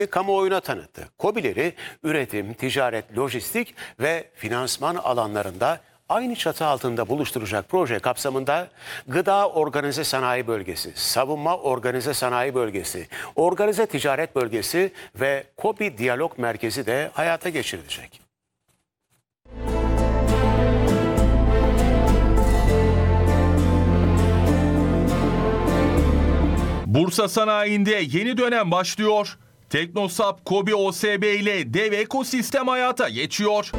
kamuoyuna tanıttı. KOBİ'leri üretim, ticaret, lojistik ve finansman alanlarında aynı çatı altında buluşturacak proje kapsamında Gıda Organize Sanayi Bölgesi, Savunma Organize Sanayi Bölgesi, Organize Ticaret Bölgesi ve KOBİ Diyalog Merkezi de hayata geçirilecek. Bursa sanayinde yeni dönem başlıyor. Teknosap, KOBİ OSB ile dev ekosistem hayata geçiyor.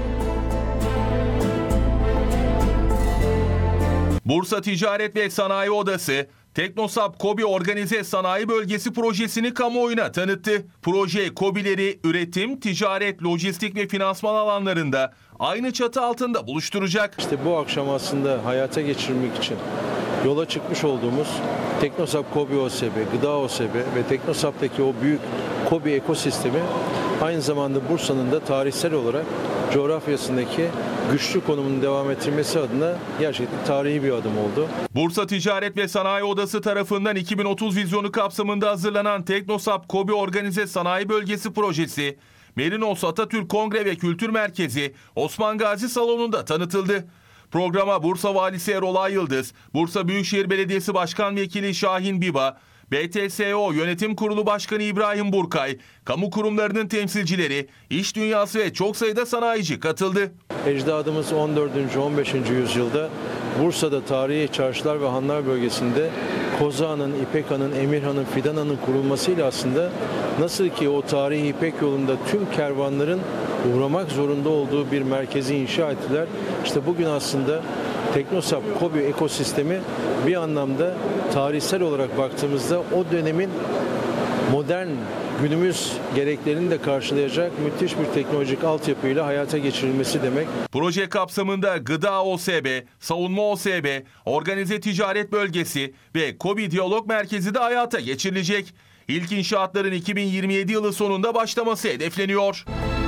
Bursa Ticaret ve Sanayi Odası, Teknosap KOBİ Organize Sanayi Bölgesi projesini kamuoyuna tanıttı. Proje KOBİ'leri üretim, ticaret, lojistik ve finansman alanlarında aynı çatı altında buluşturacak. İşte bu akşam aslında hayata geçirmek için yola çıkmış olduğumuz Teknosap KOBİ OSB, Gıda OSB ve Teknosap'taki o büyük KOBİ ekosistemi aynı zamanda Bursa'nın da tarihsel olarak coğrafyasındaki güçlü konumunu devam ettirmesi adına gerçekten tarihi bir adım oldu. Bursa Ticaret ve Sanayi Odası tarafından 2030 vizyonu kapsamında hazırlanan Teknosap KOBİ Organize Sanayi Bölgesi projesi, Merinos Atatürk Kongre ve Kültür Merkezi Osman Gazi Salonu'nda tanıtıldı. Programa Bursa Valisi Erol Ayyıldız, Bursa Büyükşehir Belediyesi Başkan Vekili Şahin Biba, BTSO Yönetim Kurulu Başkanı İbrahim Burkay, kamu kurumlarının temsilcileri, iş dünyası ve çok sayıda sanayici katıldı. Ecdadımız 14. 15. yüzyılda Bursa'da tarihi çarşılar ve hanlar bölgesinde Kozağan'ın, İpek Han'ın, Emir Han'ın, Fidan Han'ın kurulmasıyla aslında nasıl ki o tarihi İpek yolunda tüm kervanların uğramak zorunda olduğu bir merkezi inşa ettiler. İşte bugün aslında Teknosap KOBİ ekosistemi bir anlamda tarihsel olarak baktığımızda o dönemin modern günümüz gereklerini de karşılayacak müthiş bir teknolojik altyapıyla hayata geçirilmesi demek. Proje kapsamında Gıda OSB, Savunma OSB, Organize Ticaret Bölgesi ve KOBİ Diyalog Merkezi de hayata geçirilecek. İlk inşaatların 2027 yılı sonunda başlaması hedefleniyor.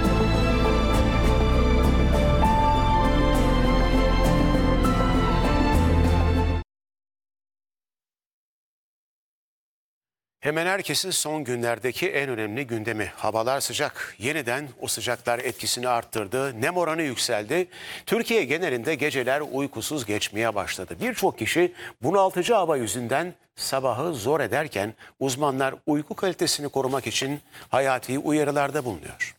Hemen herkesin son günlerdeki en önemli gündemi. Havalar sıcak. Yeniden o sıcaklar etkisini arttırdı. Nem oranı yükseldi. Türkiye genelinde geceler uykusuz geçmeye başladı. Birçok kişi bunaltıcı hava yüzünden sabahı zor ederken uzmanlar uyku kalitesini korumak için hayati uyarılarda bulunuyor.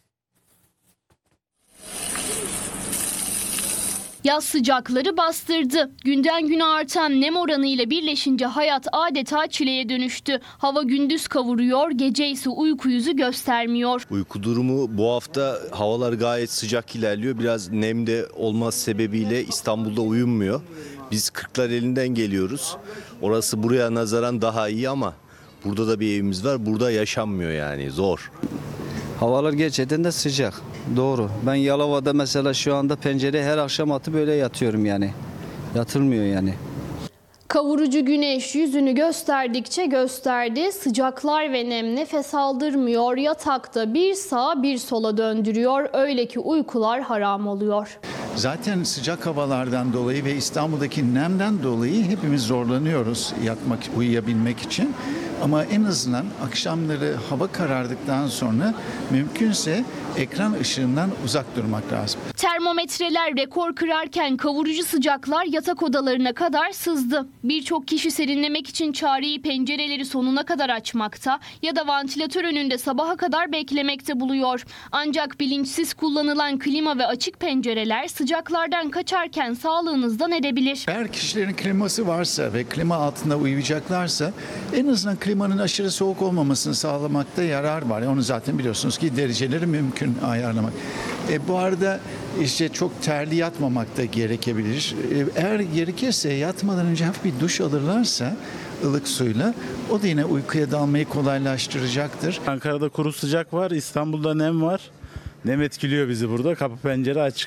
Yaz sıcakları bastırdı. Günden güne artan nem oranı ile birleşince hayat adeta çileye dönüştü. Hava gündüz kavuruyor, gece ise uyku yüzü göstermiyor. Uyku durumu bu hafta havalar gayet sıcak ilerliyor. Biraz nemde olması sebebiyle İstanbul'da uyunmuyor. Biz Kırklareli'nden geliyoruz. Orası buraya nazaran daha iyi ama burada da bir evimiz var. Burada yaşanmıyor yani zor. Havalar gerçekten de sıcak. Doğru. Ben Yalova'da mesela şu anda pencereye her akşam atıp böyle yatıyorum yani. Yatılmıyor yani. Kavurucu güneş yüzünü gösterdikçe gösterdi. Sıcaklar ve nem nefes aldırmıyor. Yatakta bir sağa bir sola döndürüyor. Öyle ki uykular haram oluyor. Zaten sıcak havalardan dolayı ve İstanbul'daki nemden dolayı hepimiz zorlanıyoruz yatmak, uyuyabilmek için. Ama en azından akşamları hava karardıktan sonra mümkünse ekran ışığından uzak durmak lazım. Termometreler rekor kırarken kavurucu sıcaklar yatak odalarına kadar sızdı. Birçok kişi serinlemek için çareyi pencereleri sonuna kadar açmakta ya da vantilatör önünde sabaha kadar beklemekte buluyor. Ancak bilinçsiz kullanılan klima ve açık pencereler sıcaklardan kaçarken sağlığınızdan edebilir. Eğer kişilerin kliması varsa ve klima altında uyuyacaklarsa en azından klimanın aşırı soğuk olmamasını sağlamakta yarar var. Onu zaten biliyorsunuz ki dereceleri mümkün ayarlamak. Bu arada işte çok terli yatmamak da gerekebilir. Eğer gerekirse yatmadan önce hafif bir duş alırlarsa ılık suyla o da yine uykuya dalmayı kolaylaştıracaktır. Ankara'da kuru sıcak var, İstanbul'da nem var. Nem etkiliyor bizi burada. Kapı pencere açık.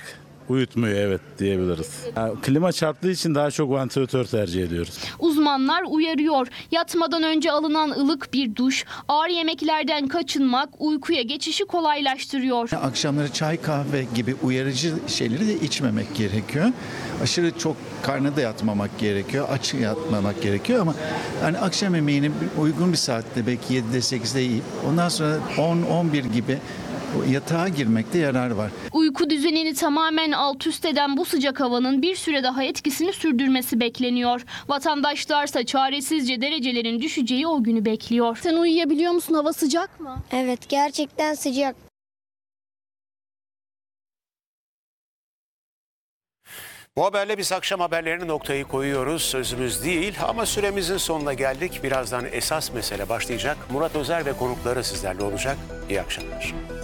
Uyutmuyor, evet diyebiliriz. Klima çarptığı için daha çok vantilatör tercih ediyoruz. Uzmanlar uyarıyor. Yatmadan önce alınan ılık bir duş, ağır yemeklerden kaçınmak uykuya geçişi kolaylaştırıyor. Akşamları çay, kahve gibi uyarıcı şeyleri de içmemek gerekiyor. Aşırı çok karnı da yatmamak gerekiyor, aç yatmamak gerekiyor ama yani akşam yemeğini uygun bir saatte belki 7'de 8'de yiyip ondan sonra 10-11 gibi yatağa girmekte yarar var. Uyku düzenini tamamen alt üst eden bu sıcak havanın bir süre daha etkisini sürdürmesi bekleniyor. Vatandaşlarsa çaresizce derecelerin düşeceği o günü bekliyor. Sen uyuyabiliyor musun? Hava sıcak mı? Evet, gerçekten sıcak. Bu haberle biz akşam haberlerine noktayı koyuyoruz. Sözümüz değil ama süremizin sonuna geldik. Birazdan esas mesele başlayacak. Murat Özer ve konukları sizlerle olacak. İyi akşamlar.